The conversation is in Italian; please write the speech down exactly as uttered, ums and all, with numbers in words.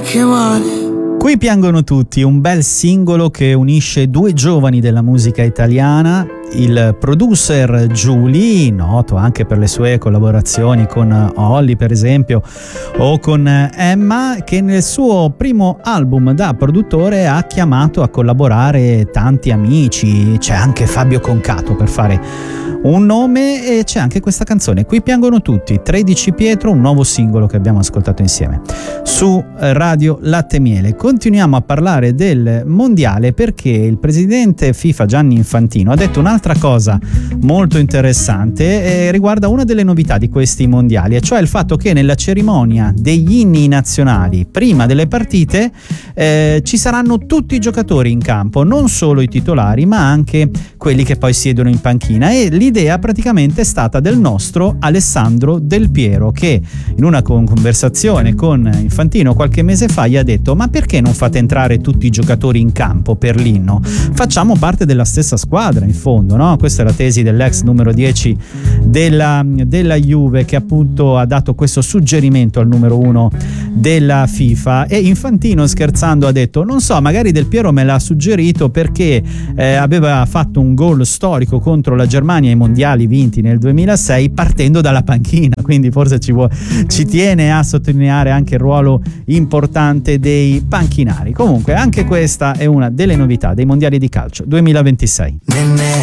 che male. Qui piangono tutti, un bel singolo che unisce due giovani della musica italiana, il producer Giuli, noto anche per le sue collaborazioni con Olly per esempio o con Emma, che nel suo primo album da produttore ha chiamato a collaborare tanti amici, c'è anche Fabio Concato per fare un nome, e c'è anche questa canzone, Qui piangono tutti, tredici Pietro, un nuovo singolo che abbiamo ascoltato insieme su Radio Latte Miele. Continuiamo a parlare del mondiale perché il presidente FIFA Gianni Infantino ha detto un'altra cosa molto interessante e riguarda una delle novità di questi mondiali, e cioè il fatto che nella cerimonia degli inni nazionali prima delle partite eh, ci saranno tutti i giocatori in campo, non solo i titolari ma anche quelli che poi siedono in panchina, e l'idea praticamente è stata del nostro Alessandro Del Piero, che in una conversazione con Infantino qualche mese fa gli ha detto: ma perché non fate entrare tutti i giocatori in campo per l'inno? Facciamo parte della stessa squadra in fondo, no? Questa è la tesi dell'ex numero dieci della, della Juve, che appunto ha dato questo suggerimento al numero uno della FIFA, e Infantino scherzando ha detto: non so, magari Del Piero me l'ha suggerito perché eh, aveva fatto un gol storico contro la Germania ai mondiali vinti nel duemilasei partendo dalla panchina, quindi forse ci, vuole, ci tiene a sottolineare anche il ruolo importante dei panchinari. Comunque anche questa è una delle novità dei mondiali di calcio duemilaventisei.